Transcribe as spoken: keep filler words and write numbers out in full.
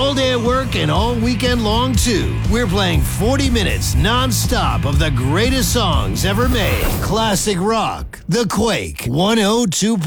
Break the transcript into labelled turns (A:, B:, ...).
A: all day at work and all weekend long, too. We're playing forty minutes non-stop of the greatest songs ever made. Classic rock. The Quake one oh two.